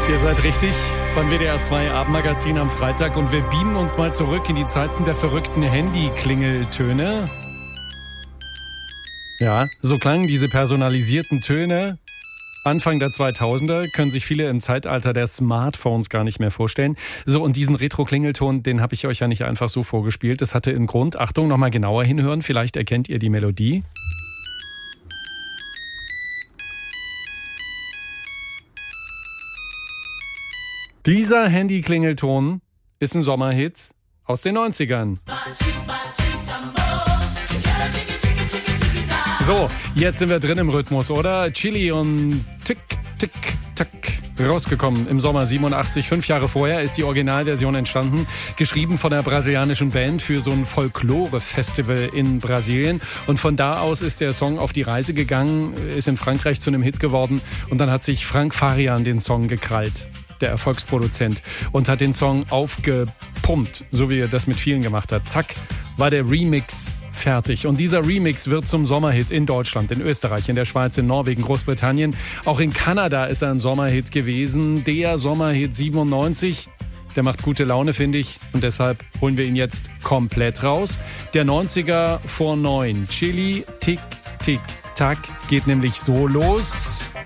Ihr seid richtig beim WDR 2 Abendmagazin am Freitag und wir beamen uns mal zurück in die Zeiten der verrückten Handy-Klingeltöne. Ja, so klangen diese personalisierten Töne Anfang der 2000er, können sich viele im Zeitalter der Smartphones gar nicht mehr vorstellen. So, und diesen Retro-Klingelton, den habe ich euch ja nicht einfach so vorgespielt. Das hatte einen Grund. Achtung, nochmal genauer hinhören, vielleicht erkennt ihr die Melodie. Dieser Handy-Klingelton ist ein Sommerhit aus den 90ern. So, jetzt sind wir drin im Rhythmus, oder? Chili und Tick, Tick, Tack. Rausgekommen im Sommer 87. 5 Jahre vorher ist die Originalversion entstanden. Geschrieben von einer brasilianischen Band für so ein Folklore-Festival in Brasilien. Und von da aus ist der Song auf die Reise gegangen, ist in Frankreich zu einem Hit geworden. Und dann hat sich Frank Farian den Song gekrallt, der Erfolgsproduzent, und hat den Song aufgepumpt, so wie er das mit vielen gemacht hat. Zack, war der Remix fertig. Und dieser Remix wird zum Sommerhit in Deutschland, in Österreich, in der Schweiz, in Norwegen, Großbritannien. Auch in Kanada ist er ein Sommerhit gewesen. Der Sommerhit 97. Der macht gute Laune, finde ich. Und deshalb holen wir ihn jetzt komplett raus. Der 90er vor 9. Chili, Tick, Tick, Tack geht nämlich so los.